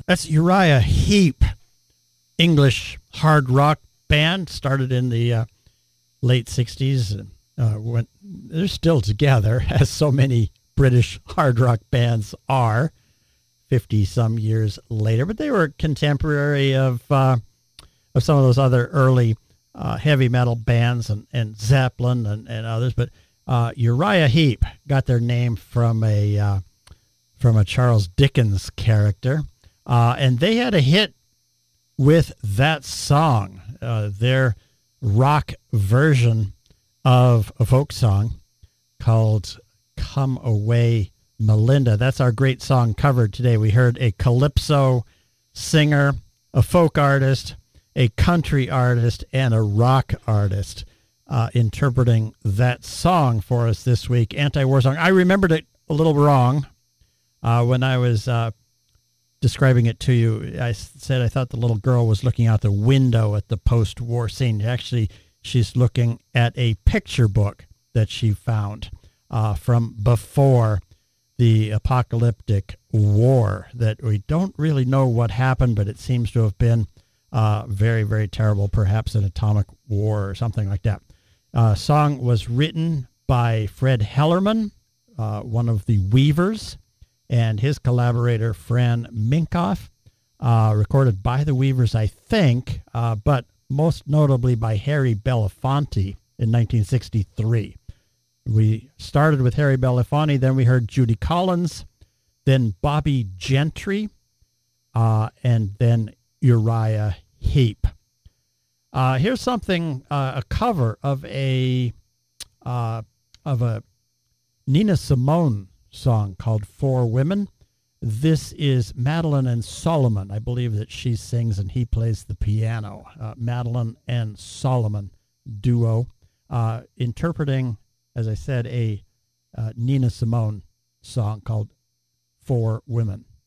That's Uriah Heep, English hard rock band, started in the late 60s. They're still together, as so many British hard rock bands are, 50-some years later. But they were contemporary of some of those other early heavy metal bands and Zeppelin and others. But Uriah Heep got their name from a Charles Dickens character. And they had a hit with that song, their rock version of a folk song called Come Away, Melinda. That's our great song covered today. We heard a calypso singer, a folk artist, a country artist, and a rock artist interpreting that song for us this week, Anti-War Song. I remembered it a little wrong when I was describing it to you. I said I thought the little girl was looking out the window at the post-war scene. Actually, she's looking at a picture book that she found from before the apocalyptic war that we don't really know what happened, but it seems to have been very, very terrible, perhaps an atomic war or something like that. Song was written by Fred Hellerman, one of the Weavers, and his collaborator, Fran Minkoff, recorded by the Weavers, I think, but most notably by Harry Belafonte in 1963. We started with Harry Belafonte, then we heard Judy Collins, then Bobby Gentry, and then Uriah Heep. Here's something, a cover of a Nina Simone song called For Women. This is Madeline and Solomon. I believe that she sings and he plays the piano. Madeline and Solomon duo, interpreting, as I said, a Nina Simone song called For Women.